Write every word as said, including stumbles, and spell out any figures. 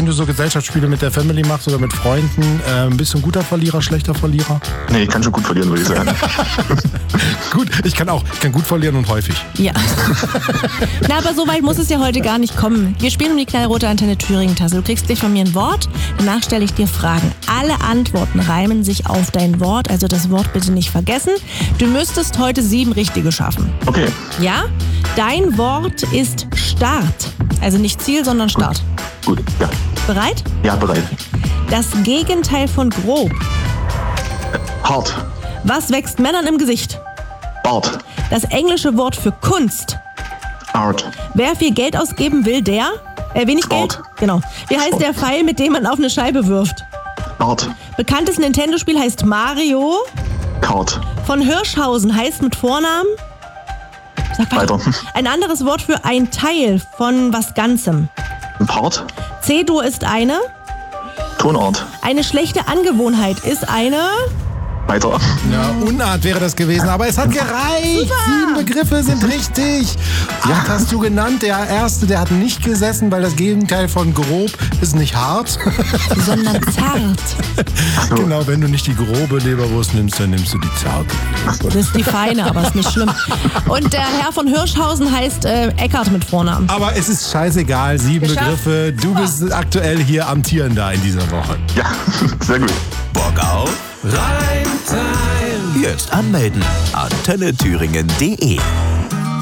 wenn du so Gesellschaftsspiele mit der Family machst oder mit Freunden, äh, bist du ein guter Verlierer, schlechter Verlierer? Nee, ich kann schon gut verlieren, würde ich sagen. Gut, ich kann auch, ich kann gut verlieren und häufig. Ja. Na, aber so weit muss es ja heute gar nicht kommen. Wir spielen um die knallrote Antenne Thüringen-Tasse. Du kriegst gleich von mir ein Wort, danach stelle ich dir Fragen. Alle Antworten reimen sich auf dein Wort, also das Wort bitte nicht vergessen. Du müsstest heute sieben richtige schaffen. Okay. Ja? Dein Wort ist Start. Also nicht Ziel, sondern Start. Gut, gut. Ja. Bereit? Ja, bereit. Das Gegenteil von grob. Hart. Was wächst Männern im Gesicht? Bart. Das englische Wort für Kunst. Art. Wer viel Geld ausgeben will, der... Äh, wenig Sport. Geld? Genau. Wie heißt der Pfeil, mit dem man auf eine Scheibe wirft? Art. Bekanntes Nintendo-Spiel heißt Mario. Kart. Von Hirschhausen heißt mit Vornamen... Sag Weiter. Ein anderes Wort für ein Teil von was Ganzem. Ein Part. C-Dur ist eine... Tonart. Eine schlechte Angewohnheit ist eine... Weiter. Ja, Unart wäre das gewesen, aber es hat gereicht. Super. Sieben Begriffe sind richtig. Acht hast du genannt. Der erste, der hat nicht gesessen, weil das Gegenteil von grob ist nicht hart. Sondern zart. So. Genau, wenn du nicht die grobe Leberwurst nimmst, dann nimmst du die zarte. Das ist die feine, aber ist nicht schlimm. Und der Herr von Hirschhausen heißt äh, Eckart mit Vornamen. Aber es ist scheißegal. Sieben Geschafft. Begriffe. Du bist aktuell hier amtierender in dieser Woche. Ja, sehr gut. Bock auf Reimtime. Jetzt anmelden. Antenne Thüringen punkt de